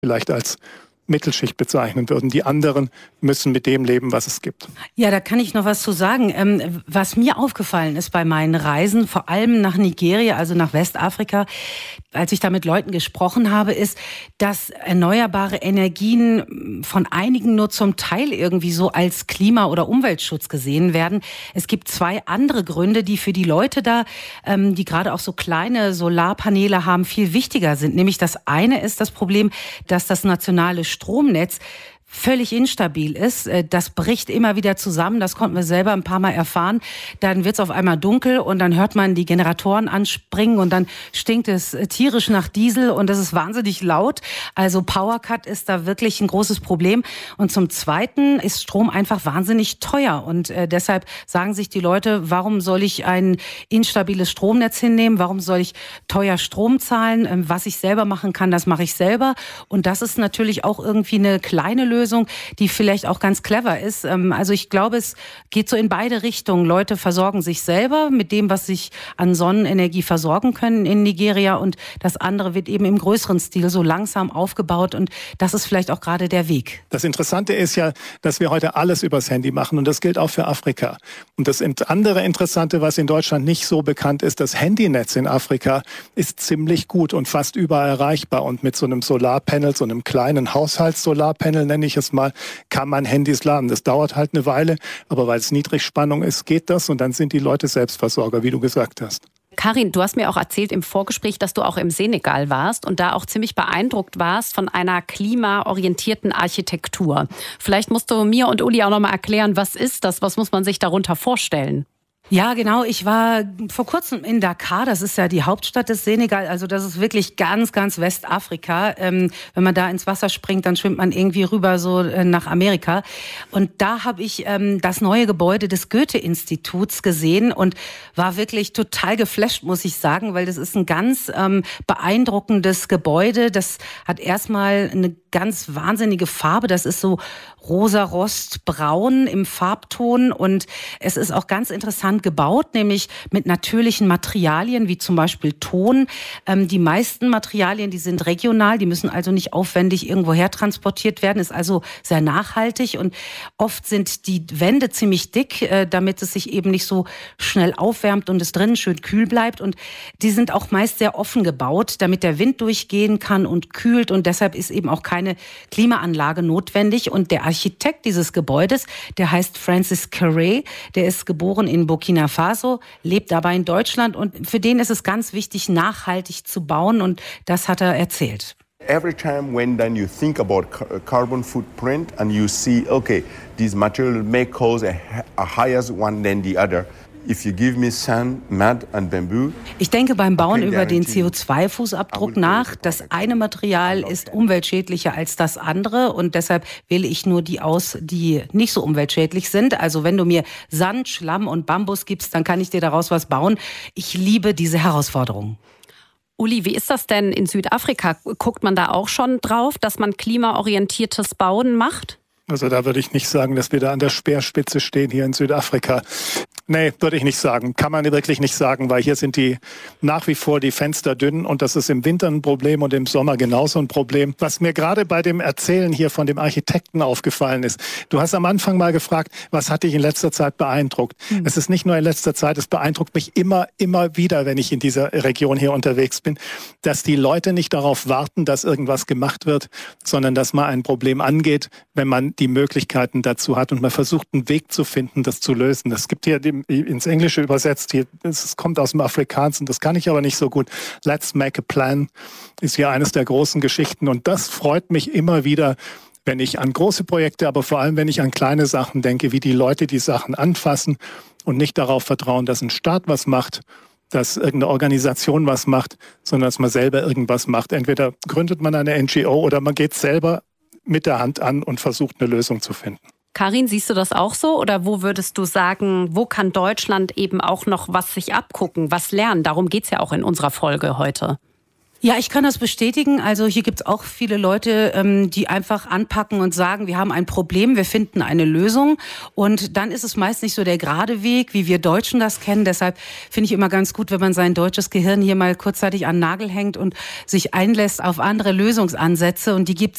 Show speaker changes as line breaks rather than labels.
vielleicht als Mittelschicht bezeichnen würden. Die anderen müssen mit dem leben, was es gibt.
Ja, da kann ich noch was zu sagen. Was mir aufgefallen ist bei meinen Reisen, vor allem nach Nigeria, also nach Westafrika, als ich da mit Leuten gesprochen habe, ist, dass erneuerbare Energien von einigen nur zum Teil irgendwie so als Klima- oder Umweltschutz gesehen werden. Es gibt 2 andere Gründe, die für die Leute da, die gerade auch so kleine Solarpaneele haben, viel wichtiger sind. Nämlich das eine ist das Problem, dass das nationale Stromnetz völlig instabil ist. Das bricht immer wieder zusammen. Das konnten wir selber ein paar Mal erfahren. Dann wird es auf einmal dunkel und dann hört man die Generatoren anspringen und dann stinkt es tierisch nach Diesel und das ist wahnsinnig laut. Also Powercut ist da wirklich ein großes Problem. Und zum Zweiten ist Strom einfach wahnsinnig teuer und deshalb sagen sich die Leute, warum soll ich ein instabiles Stromnetz hinnehmen? Warum soll ich teuer Strom zahlen? Was ich selber machen kann, das mache ich selber. Und das ist natürlich auch irgendwie eine kleine Lösung, die vielleicht auch ganz clever ist. Also ich glaube, es geht so in beide Richtungen. Leute versorgen sich selber mit dem, was sich an Sonnenenergie versorgen können in Nigeria und das andere wird eben im größeren Stil so langsam aufgebaut und das ist vielleicht auch gerade der Weg.
Das Interessante ist ja, dass wir heute alles übers Handy machen und das gilt auch für Afrika. Und das andere Interessante, was in Deutschland nicht so bekannt ist, das Handynetz in Afrika ist ziemlich gut und fast überall erreichbar und mit so einem Solarpanel, so einem kleinen Haushaltssolarpanel, nenne ich es mal, kann man Handys laden. Das dauert halt eine Weile, aber weil es Niedrigspannung ist, geht das und dann sind die Leute Selbstversorger, wie du gesagt hast.
Karin, du hast mir auch erzählt im Vorgespräch, dass du auch im Senegal warst und da auch ziemlich beeindruckt warst von einer klimaorientierten Architektur. Vielleicht musst du mir und Uli auch noch mal erklären, was ist das? Was muss man sich darunter vorstellen?
Ja, genau. Ich war vor kurzem in Dakar. Das ist ja die Hauptstadt des Senegal. Also das ist wirklich ganz, ganz Westafrika. Wenn man da ins Wasser springt, dann schwimmt man irgendwie rüber so nach Amerika. Und da habe ich das neue Gebäude des Goethe-Instituts gesehen und war wirklich total geflasht, muss ich sagen, weil das ist ein ganz beeindruckendes Gebäude. Das hat erstmal eine ganz wahnsinnige Farbe. Das ist so rosa-rost-braun im Farbton und es ist auch ganz interessant gebaut, nämlich mit natürlichen Materialien, wie zum Beispiel Ton. Die meisten Materialien, die sind regional, die müssen also nicht aufwendig irgendwoher transportiert werden, ist also sehr nachhaltig und oft sind die Wände ziemlich dick, damit es sich eben nicht so schnell aufwärmt und es drinnen schön kühl bleibt und die sind auch meist sehr offen gebaut, damit der Wind durchgehen kann und kühlt und deshalb ist eben auch keine Klimaanlage notwendig und der Architekt dieses Gebäudes, der heißt Francis Carré, der ist geboren in Burkina Faso, lebt aber in Deutschland und für den ist es ganz wichtig, nachhaltig zu bauen und das hat er erzählt.
Every time when then you think about carbon footprint and you see, okay, this material may cause a higher one than the other. If you give me sand, mud and bamboo,
ich denke beim Bauen über den CO2-Fußabdruck nach. Das eine Material ist umweltschädlicher als das andere und deshalb wähle ich nur die aus, die nicht so umweltschädlich sind. Also wenn du mir Sand, Schlamm und Bambus gibst, dann kann ich dir daraus was bauen. Ich liebe diese Herausforderung.
Uli, wie ist das denn in Südafrika? Guckt man da auch schon drauf, dass man klimaorientiertes Bauen macht?
Also da würde ich nicht sagen, dass wir da an der Speerspitze stehen hier in Südafrika. Nee, würde ich nicht sagen. Kann man wirklich nicht sagen, weil hier sind nach wie vor die Fenster dünn und das ist im Winter ein Problem und im Sommer genauso ein Problem. Was mir gerade bei dem Erzählen hier von dem Architekten aufgefallen ist, du hast am Anfang mal gefragt, was hat dich in letzter Zeit beeindruckt? Es ist nicht nur in letzter Zeit, es beeindruckt mich immer wieder, wenn ich in dieser Region hier unterwegs bin, dass die Leute nicht darauf warten, dass irgendwas gemacht wird, sondern dass man ein Problem angeht, wenn man die Möglichkeiten dazu hat und man versucht, einen Weg zu finden, das zu lösen. Das gibt hier ins Englische übersetzt, es kommt aus dem Afrikanischen, das kann ich aber nicht so gut. Let's make a plan ist hier eines der großen Geschichten und das freut mich immer wieder, wenn ich an große Projekte, aber vor allem, wenn ich an kleine Sachen denke, wie die Leute die Sachen anfassen und nicht darauf vertrauen, dass ein Staat was macht, dass irgendeine Organisation was macht, sondern dass man selber irgendwas macht. Entweder gründet man eine NGO oder man geht selber mit der Hand an und versucht, eine Lösung zu finden.
Karin, siehst du das auch so? Oder wo würdest du sagen, wo kann Deutschland eben auch noch was sich abgucken, was lernen? Darum geht's ja auch in unserer Folge heute.
Ja, ich kann das bestätigen. Also hier gibt's auch viele Leute, die einfach anpacken und sagen, wir haben ein Problem, wir finden eine Lösung. Und dann ist es meist nicht so der gerade Weg, wie wir Deutschen das kennen. Deshalb finde ich immer ganz gut, wenn man sein deutsches Gehirn hier mal kurzzeitig an den Nagel hängt und sich einlässt auf andere Lösungsansätze. Und die gibt's